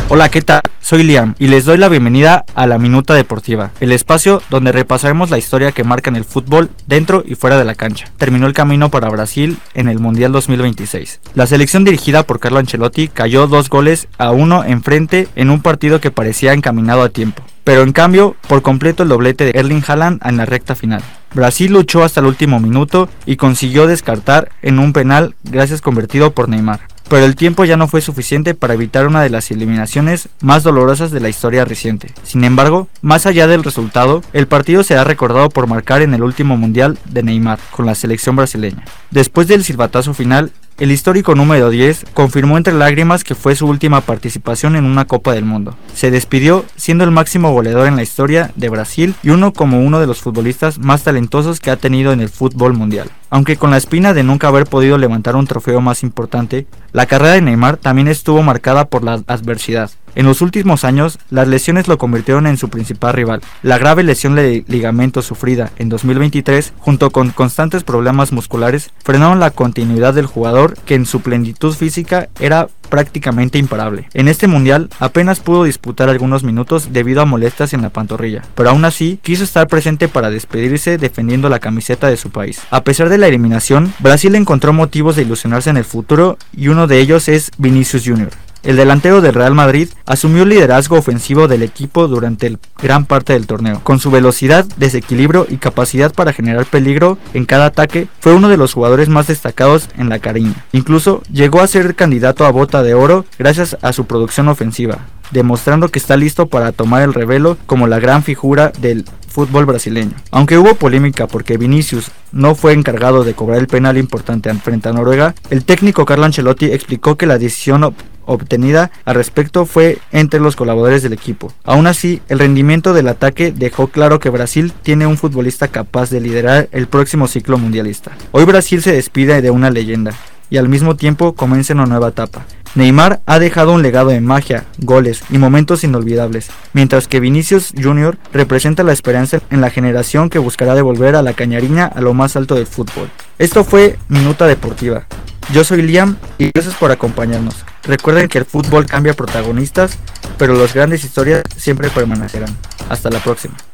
Hola, ¿qué tal? Soy Liam y les doy la bienvenida a La Minuta Deportiva, el espacio donde repasaremos la historia que marca en el fútbol dentro y fuera de la cancha. Terminó el camino para Brasil en el Mundial 2026. La selección dirigida por Carlo Ancelotti cayó 2-1 enfrente en un partido que parecía encaminado a tiempo, pero en cambio por completo el doblete de Erling Haaland en la recta final. Brasil luchó hasta el último minuto y consiguió descartar en un penal gracias convertido por Neymar. Pero el tiempo ya no fue suficiente para evitar una de las eliminaciones más dolorosas de la historia reciente. Sin embargo, más allá del resultado, el partido será recordado por marcar en el último mundial de Neymar con la selección brasileña. Después del silbatazo final, el histórico número 10 confirmó entre lágrimas que fue su última participación en una Copa del Mundo. Se despidió siendo el máximo goleador en la historia de Brasil y uno de los futbolistas más talentosos que ha tenido en el fútbol mundial. Aunque con la espina de nunca haber podido levantar un trofeo más importante, la carrera de Neymar también estuvo marcada por la adversidad. En los últimos años, las lesiones lo convirtieron en su principal rival. La grave lesión de ligamento sufrida en 2023, junto con constantes problemas musculares, frenaron la continuidad del jugador, que en su plenitud física era prácticamente imparable. En este mundial apenas pudo disputar algunos minutos debido a molestias en la pantorrilla, pero aún así quiso estar presente para despedirse defendiendo la camiseta de su país. A pesar de la eliminación, Brasil encontró motivos de ilusionarse en el futuro y uno de ellos es Vinicius Jr. El delantero del Real Madrid asumió el liderazgo ofensivo del equipo durante gran parte del torneo. Con su velocidad, desequilibrio y capacidad para generar peligro en cada ataque, fue uno de los jugadores más destacados en la Cariña. Incluso llegó a ser candidato a Bota de Oro gracias a su producción ofensiva, demostrando que está listo para tomar el relevo como la gran figura del fútbol brasileño. Aunque hubo polémica porque Vinicius no fue encargado de cobrar el penal importante frente a Noruega, el técnico Carlo Ancelotti explicó que la decisión obtenida al respecto fue entre los colaboradores del equipo. Aún así, el rendimiento del ataque dejó claro que Brasil tiene un futbolista capaz de liderar el próximo ciclo mundialista. Hoy Brasil se despide de una leyenda y al mismo tiempo comienza una nueva etapa. Neymar ha dejado un legado de magia, goles y momentos inolvidables, mientras que Vinicius Jr. representa la esperanza en la generación que buscará devolver a la cañariña a lo más alto del fútbol. Esto fue Minuta Deportiva. Yo soy Liam y gracias por acompañarnos. Recuerden que el fútbol cambia protagonistas, pero las grandes historias siempre permanecerán. Hasta la próxima.